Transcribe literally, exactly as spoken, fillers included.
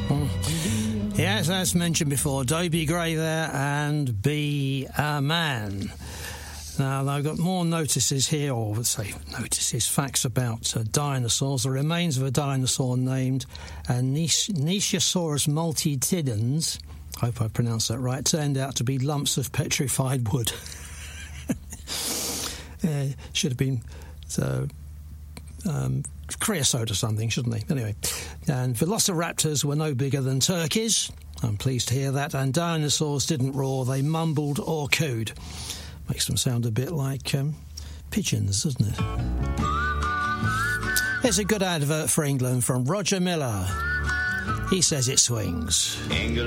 Mm. Yes, as mentioned before, Dobie Gray there and Be a Man. Now, I've got more notices here, or let's say notices, facts about uh, dinosaurs. The remains of a dinosaur named uh, Nichosaurus multitidens, I hope I pronounced that right, turned out to be lumps of petrified wood. uh, should have been so, um, creosote or something, shouldn't they? Anyway, and velociraptors were no bigger than turkeys. I'm pleased to hear that. And dinosaurs didn't roar, they mumbled or cooed. Makes them sound a bit like um, pigeons, doesn't it? Here's a good advert for England from Roger Miller. He says it swings. England.